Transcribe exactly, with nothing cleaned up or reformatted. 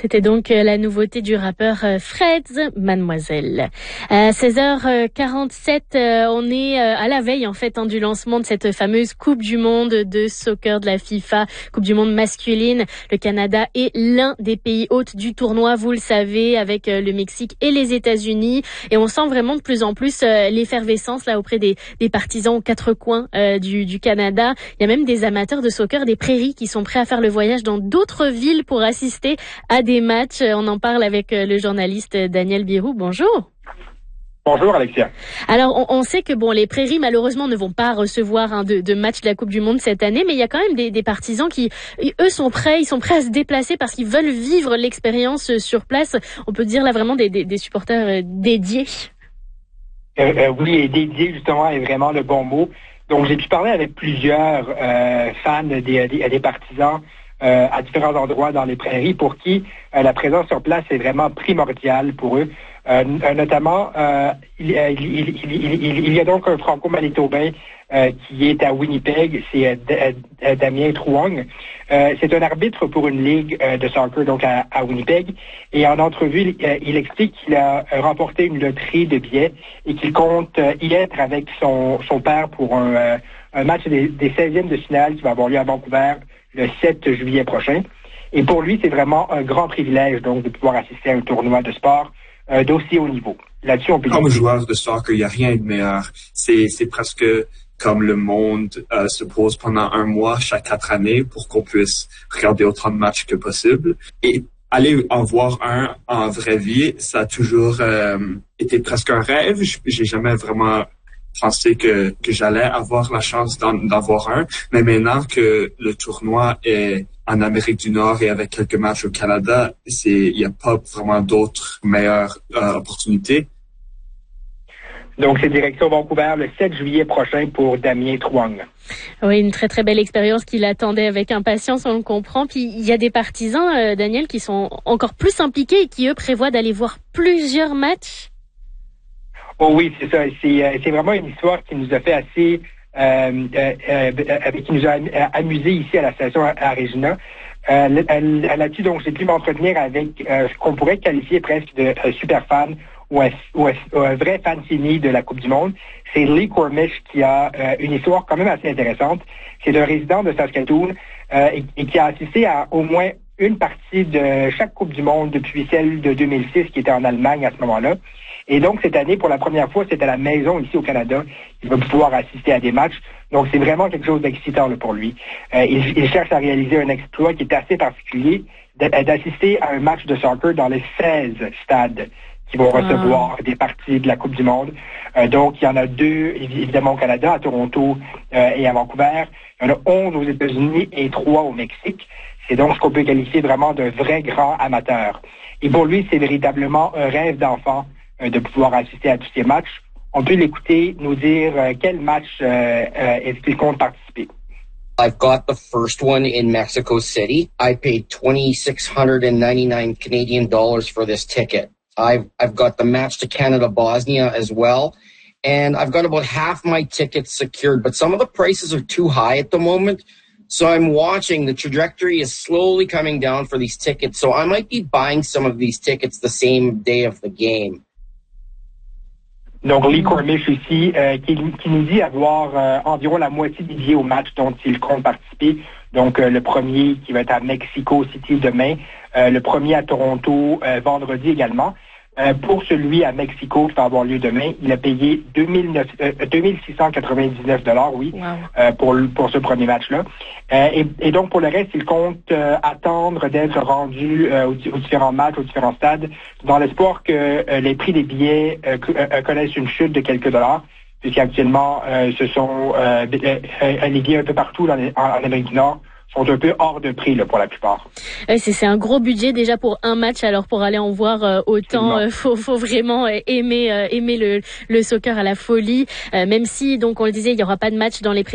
C'était donc la nouveauté du rappeur Freds, Mademoiselle. À seize heures quarante-sept, on est à la veille en fait hein, du lancement de cette fameuse Coupe du Monde de soccer de la FIFA, Coupe du Monde masculine. Le Canada est l'un des pays hôtes du tournoi, vous le savez, avec le Mexique et les États-Unis. Et on sent vraiment de plus en plus l'effervescence là auprès des, des partisans aux quatre coins euh, du, du Canada. Il y a même des amateurs de soccer des prairies qui sont prêts à faire le voyage dans d'autres villes pour assister à des matchs. On en parle avec le journaliste Daniel Birou. Bonjour. Bonjour Alexia. Alors on, on sait que bon les prairies malheureusement ne vont pas recevoir hein, de, de matchs de la Coupe du Monde cette année, mais il y a quand même des, des partisans qui eux sont prêts, ils sont prêts à se déplacer parce qu'ils veulent vivre l'expérience sur place. On peut dire là vraiment des, des, des supporters dédiés. Euh, euh, oui, et dédié justement est vraiment le bon mot. Donc j'ai pu parler avec plusieurs euh, fans des, des, des partisans. Euh, à différents endroits dans les prairies pour qui euh, la présence sur place est vraiment primordiale pour eux. Euh, notamment, euh, il, il, il, il, il, il y a donc un franco-manitobain euh, qui est à Winnipeg, c'est euh, Damien Truong. Euh, c'est un arbitre pour une ligue euh, de soccer donc à, à Winnipeg. Et en entrevue, il, euh, il explique qu'il a remporté une loterie de billets et qu'il compte euh, y être avec son, son père pour un, euh, un match des, des seizièmes de finale qui va avoir lieu à Vancouver le sept juillet prochain. Et pour lui, c'est vraiment un grand privilège donc de pouvoir assister à un tournoi de sport euh, d'aussi haut niveau. Là-dessus, on peut Comme joueur de soccer, il n'y a rien de meilleur. C'est, c'est presque comme le monde euh, se pose pendant un mois chaque quatre années pour qu'on puisse regarder autant de matchs que possible. Et aller en voir un en vraie vie, ça a toujours euh, été presque un rêve. J'ai jamais vraiment pensé que, que j'allais avoir la chance d'en, d'en voir un. Mais maintenant que le tournoi est en Amérique du Nord et avec quelques matchs au Canada, c'est, il n'y a pas vraiment d'autres meilleures euh, opportunités. Donc, c'est direction Vancouver le sept juillet prochain pour Damien Truong. Oui, une très très belle expérience qu'il attendait avec impatience, on le comprend. Puis il y a des partisans, euh, Daniel, qui sont encore plus impliqués et qui, eux, prévoient d'aller voir plusieurs matchs. Oh oui, c'est ça. C'est, c'est vraiment une histoire qui nous a fait assez, euh, euh, euh, qui nous a amusé ici à la station à Regina. Euh, là-dessus, donc, j'ai pu m'entretenir avec euh, ce qu'on pourrait qualifier presque de euh, super fan ou un, ou, un, ou un vrai fan fini de la Coupe du Monde. C'est Lee Cormish qui a euh, une histoire quand même assez intéressante. C'est un résident de Saskatoon euh, et, et qui a assisté à au moins une partie de chaque Coupe du Monde depuis celle de deux mille six qui était en Allemagne à ce moment-là. Et donc, cette année, pour la première fois, c'est à la maison ici au Canada qu'il va pouvoir assister à des matchs. Donc, c'est vraiment quelque chose d'excitant là, pour lui. Euh, il, il cherche à réaliser un exploit qui est assez particulier, d'assister à un match de soccer dans les seize stades qui vont recevoir ah. des parties de la Coupe du Monde. Euh, donc, il y en a deux, évidemment, au Canada, à Toronto euh, et à Vancouver. Il y en a onze aux États-Unis et trois au Mexique. C'est donc ce qu'on peut qualifier vraiment d'un vrai grand amateur. Et pour lui, c'est véritablement un rêve d'enfant de pouvoir assister à tous ces matchs. On peut l'écouter nous dire euh, quel match euh, euh, est-ce qu'il compte participer. I've got the first one in Mexico City. I paid twenty-six hundred ninety-nine Canadian dollars for this ticket. I've I've got the match to Canada Bosnia as well, and I've got about half my tickets secured, but some of the prices are too high at the moment. So I'm watching the trajectory is slowly coming down for these tickets. So I might be buying some of these tickets the same day of the game. Donc, Lee Cormish ici, euh, qui, qui nous dit avoir euh, environ la moitié des billets au match dont il compte participer. Donc, euh, le premier qui va être à Mexico City demain, euh, le premier à Toronto euh, vendredi également. Euh, pour celui à Mexico qui va avoir lieu demain, il a payé deux mille six cent quatre-vingt-dix-neuf dollars, oui, wow. euh, pour, pour ce premier match-là. Euh, et, et donc, pour le reste, il compte euh, attendre d'être rendu euh, aux, aux différents matchs, aux différents stades, dans l'espoir que euh, les prix des billets euh, euh, connaissent une chute de quelques dollars, puisqu'actuellement, euh, ce sont euh, euh, les billets un peu partout dans les, en, en Amérique du Nord sont un peu hors de prix là, pour la plupart. Ouais, c'est, c'est un gros budget déjà pour un match, alors pour aller en voir euh, autant, il euh, faut, faut vraiment euh, aimer, euh, aimer le, le soccer à la folie, euh, même si, donc on le disait, il n'y aura pas de match dans les